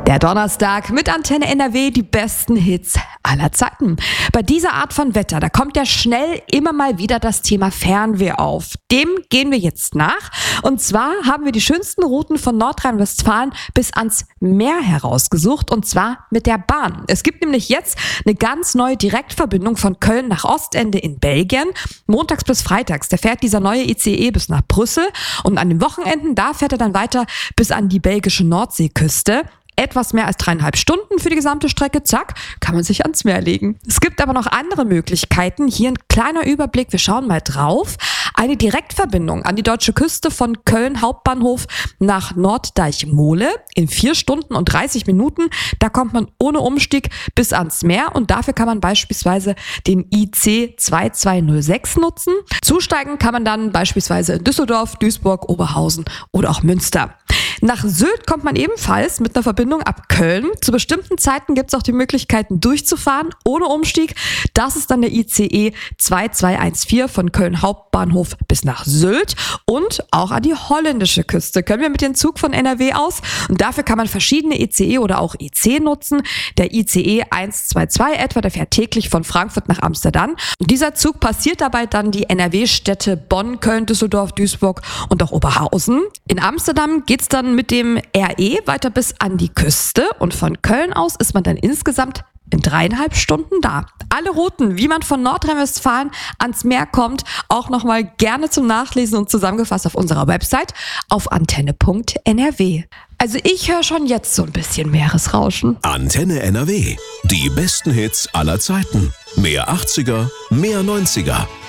Der Donnerstag mit Antenne NRW, die besten Hits aller Zeiten. Bei dieser Art von Wetter, da kommt ja schnell immer mal wieder das Thema Fernweh auf. Dem gehen wir jetzt nach. Und zwar haben wir die schönsten Routen von Nordrhein-Westfalen bis ans Meer herausgesucht, und zwar mit der Bahn. Es gibt nämlich jetzt eine ganz neue Direktverbindung von Köln nach Ostende in Belgien. Montags bis freitags, da fährt dieser neue ICE bis nach Brüssel, und an den Wochenenden, da fährt er dann weiter bis an die belgische Nordseeküste. Etwas mehr als 3,5 Stunden für die gesamte Strecke, zack, kann man sich ans Meer legen. Es gibt aber noch andere Möglichkeiten. Hier ein kleiner Überblick, wir schauen mal drauf. Eine Direktverbindung an die deutsche Küste von Köln Hauptbahnhof nach Norddeich-Mohle in 4 Stunden und 30 Minuten. Da kommt man ohne Umstieg bis ans Meer, und dafür kann man beispielsweise den IC 2206 nutzen. Zusteigen kann man dann beispielsweise in Düsseldorf, Duisburg, Oberhausen oder auch Münster. Nach Sylt kommt man ebenfalls mit einer Verbindung ab Köln. Zu bestimmten Zeiten gibt es auch die Möglichkeiten durchzufahren ohne Umstieg. Das ist dann der ICE 2214 von Köln Hauptbahnhof bis nach Sylt, und auch an die holländische Küste können wir mit dem Zug von NRW aus. Und dafür kann man verschiedene ECE oder auch IC nutzen. Der ICE 122 etwa, der fährt täglich von Frankfurt nach Amsterdam. Und dieser Zug passiert dabei dann die NRW-Städte Bonn, Köln, Düsseldorf, Duisburg und auch Oberhausen. In Amsterdam geht's dann mit dem RE weiter bis an die Küste, und von Köln aus ist man dann insgesamt in 3,5 Stunden da. Alle Routen, wie man von Nordrhein-Westfalen ans Meer kommt, auch nochmal gerne zum Nachlesen und zusammengefasst auf unserer Website auf antenne.nrw. Also ich höre schon jetzt so ein bisschen Meeresrauschen. Antenne NRW. Die besten Hits aller Zeiten. Mehr 80er, mehr 90er.